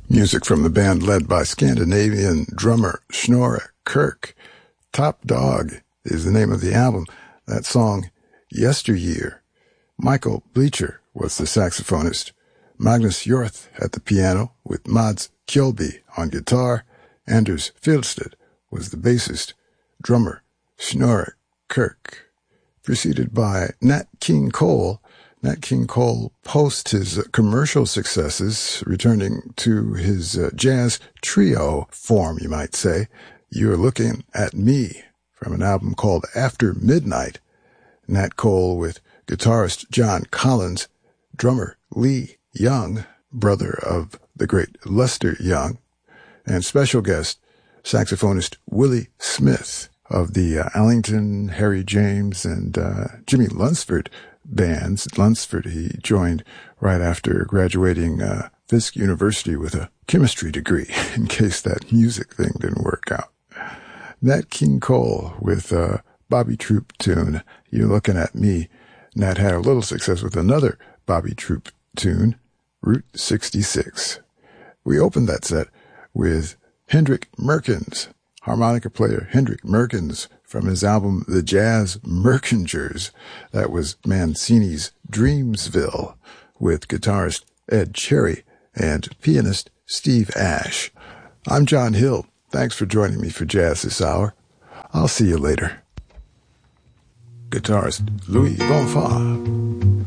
Music from the band led by Scandinavian drummer Snorre Kirk. Top Dog is the name of the album. That song, Yesteryear. Michael Bleacher was the saxophonist. Magnus Hjorth at the piano with Mads Kjølby on guitar. Anders Fjeldsted was the bassist. Drummer Snorre Kirk. Preceded by Nat King Cole. Nat King Cole, post his commercial successes, returning to his jazz trio form, you might say. You're Looking at Me, from an album called After Midnight. Nat Cole with guitarist John Collins, drummer Lee Young, brother of the great Lester Young, and special guest saxophonist Willie Smith of the Allington, Harry James, and Jimmy Lunsford bands. Lunsford he joined right after graduating Fisk University with a chemistry degree, in case that music thing didn't work out. Nat King Cole with a Bobby Troop tune, You're Looking at Me. Nat had a little success with another Bobby Troop tune, Route 66. We opened that set with Hendrik Merkens, harmonica player Hendrik Merkens, from his album The Jazz Merkingers. That was Mancini's Dreamsville, with guitarist Ed Cherry and pianist Steve Ash. I'm John Hill. Thanks for joining me for Jazz this hour. I'll see you later. Guitarist Louis Bonfort.